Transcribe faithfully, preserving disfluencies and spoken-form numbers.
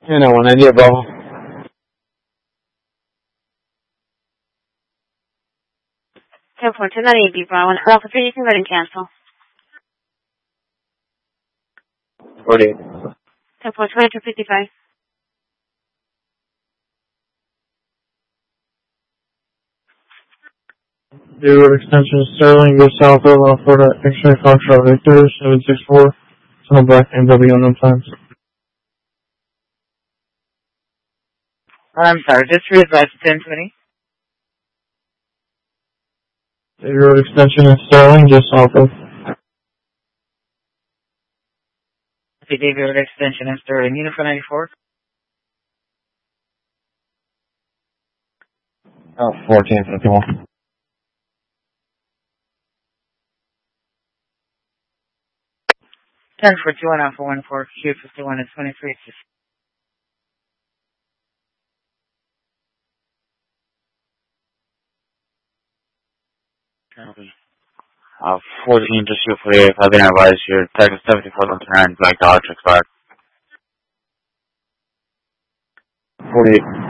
You know, one idea, Bravo. ten four two nine eight B Bravo. Alpha three, you can go ahead and cancel. forty-eight. ten four twenty-two fifty-five. The road extension is Sterling, go south of uh, Florida, X-ray Foxtrot Victor, seven six four, Tunnel Black, M W on them times. I'm sorry, just readvise ten twenty. The road extension is Sterling, just south of. The Davy Road extension is Sterling, Unit four ninety-four. Oh, fourteen fifty-one. ten four two one Alpha one four Q fifty-one and twenty-three. Uh, fourteen to shoot for the I've been advised here. Texas seventy-four on turn, Black Dodge expired. forty-eight.